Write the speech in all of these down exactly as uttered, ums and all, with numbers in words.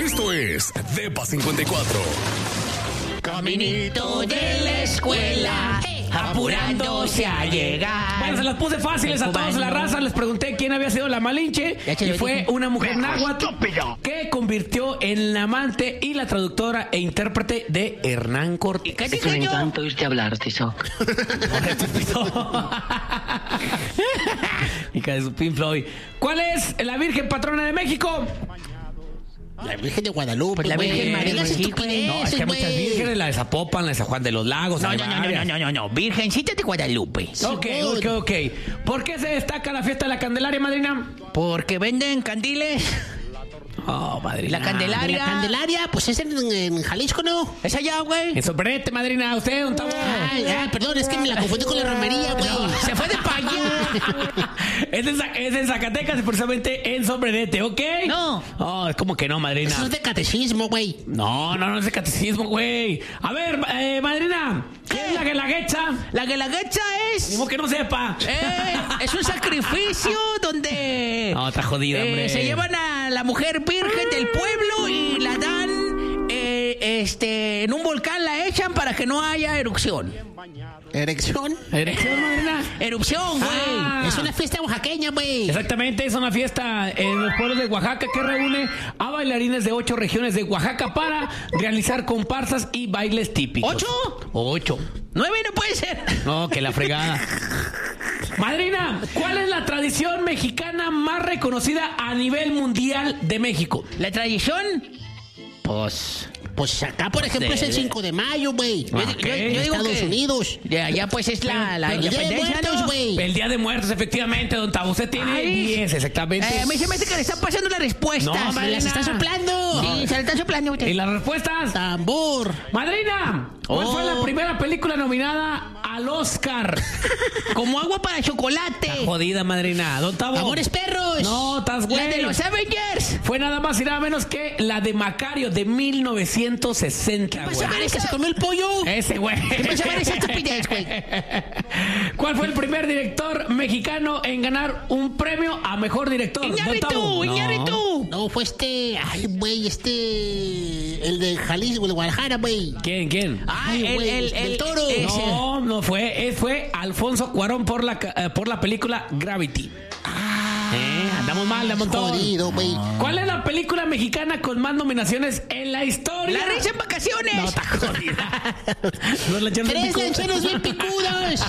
Esto es Depa cincuenta y cuatro. Caminito de la escuela, apurándose a llegar. Bueno, se las puse fáciles a todos la raza. Les pregunté quién había sido la Malinche. Y fue una mujer náhuatl que convirtió en la amante y la traductora e intérprete de Hernán Cortés. ¿Qué te me encanta oírte hablar, Tizo. Hija de su Pink Floyd. ¿Cuál es la Virgen patrona de México? La Virgen de Guadalupe, la Virgen María. No, es que hay muchas vírgenes, la de Zapopan, la de San Juan de los Lagos. No, no, no, no, no, no, no, Virgencita de Guadalupe. Ok, ok, ok. ¿Por qué se destaca la fiesta de la Candelaria, madrina? Porque venden candiles. Oh, madrina. La Candelaria. La Candelaria, pues es en, en Jalisco, ¿no? Es allá, güey. En Sombrerete, madrina. ¿Usted dónde está? Ay, ay, perdón, es que me la confundí con la romería, güey. Se fue de pa' allá. es, en, es en Zacatecas y precisamente en Sombrerete, ¿ok? No. Oh, es como que no, madrina. Eso es de catecismo, güey. No, no, no es de catecismo, güey. A ver, eh, madrina, ¿qué es la guelaguetza? La guelaguetza es... Como que no sepa. Eh, es un sacrificio donde... No, está jodida, eh, hombre. Se llevan a la mujer virgen del pueblo y la dan eh, este, en un volcán, la echan para que no haya erupción. ¿Erección? ¿Erección, madrina? Erupción, güey. Ah. Es una fiesta oaxaqueña, güey. Exactamente, es una fiesta en los pueblos de Oaxaca que reúne a bailarines de ocho regiones de Oaxaca para realizar comparsas y bailes típicos. ¿Ocho? Ocho. Nueve no puede ser. No, que la fregada. Madrina, ¿cuál es la tradición mexicana más reconocida a nivel mundial de México? La tradición, pues... Pues acá, por ejemplo, de, es el de... cinco de mayo, güey. Ah, Yo, okay. yo digo Estados que Unidos. De allá, pues, es la, la el Día de Muertos, güey. El Día de Muertos, efectivamente, don Tabo. Usted tiene diez, exactamente. Eh, a mí se me hace que le están pasando las respuestas. No, se las está soplando. No. Sí, se las está soplando usted. ¿Y las respuestas? Tambor. Madrina, ¿cuál oh. fue la primera película nominada al Oscar? Como agua para chocolate. Está jodida, madrina. Don Tabo. Amores perros. No, estás güey. La de los Avengers. Fue nada más y nada menos que la de Macario de mil novecientos sesenta. ¿Qué pasa, güey? ¿Que se comió el pollo? Ese güey. ¿Qué pasa con esa estupidez, güey? ¿Cuál fue el primer director mexicano en ganar un premio a mejor director? Iñárritu, Iñárritu. No, fue este... Ay, güey, este... El de Jalisco, el de Guadalajara, güey. ¿Quién, quién? Ay, el, el, el, el toro. Ese. No, no fue. Fue Alfonso Cuarón por la, eh, por la película Gravity. Ah, eh, andamos mal de montón. Jodido, güey. ¿Cuál es la película mexicana con más nominaciones en la historia? La risa en vacaciones. No, está jodida. Los lancheros Tres picudos. lancheros bien picudos.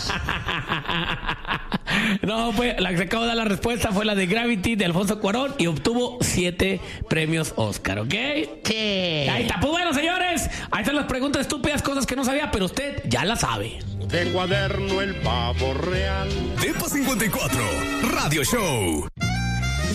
No, fue la que se acaba de dar la respuesta fue la de Gravity de Alfonso Cuarón y obtuvo siete premios Oscar, ¿ok? Sí. Ahí está. Pues bueno, señores, ahí están las preguntas estúpidas, cosas que no sabía, pero usted ya las sabe. De Cuaderno el pavo real. Depa cincuenta y cuatro, Radio Show.